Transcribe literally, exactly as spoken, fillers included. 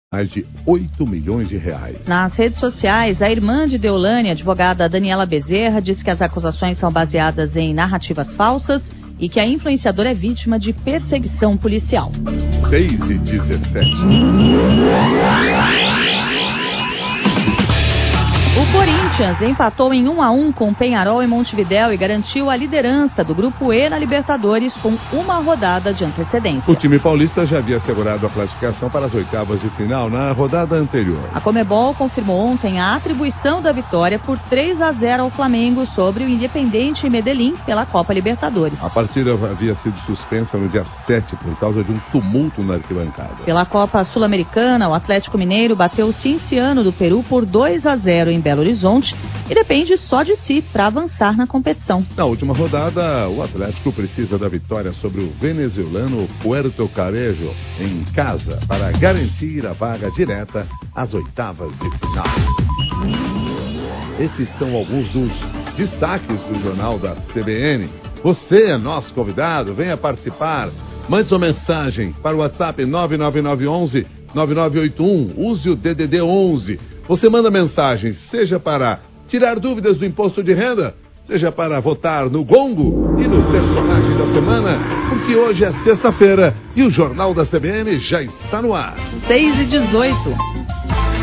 mais de oito milhões de reais. Nas redes sociais, a irmã de Deolane, a advogada Daniela Bezerra, disse que as acusações são baseadas em narrativas falsas e que a influenciadora é vítima de perseguição policial. seis e dezessete. O Corinthians empatou em um a um com o Peñarol em Montevidéu e garantiu a liderança do Grupo E na Libertadores com uma rodada de antecedência. O time paulista já havia assegurado a classificação para as oitavas de final na rodada anterior. A Conmebol confirmou ontem a atribuição da vitória por três a zero ao Flamengo sobre o Independiente Medellín pela Copa Libertadores. A partida havia sido suspensa no dia sete por causa de um tumulto na arquibancada. Pela Copa Sul-Americana, o Atlético Mineiro bateu o Cienciano do Peru por dois a zero em Belo Horizonte e depende só de si para avançar na competição. Na última rodada, o Atlético precisa da vitória sobre o venezuelano Puerto Carejo em casa para garantir a vaga direta às oitavas de final. Esses são alguns dos destaques do Jornal da C B N. Você é nosso convidado, venha participar. Mande sua mensagem para o WhatsApp nove nove nove um um nove nove oito um. Use o D D D onze. Você manda mensagens, seja para tirar dúvidas do imposto de renda, seja para votar no Gongo e no personagem da semana, porque hoje é sexta-feira e o Jornal da C B N já está no ar. seis e dezoito.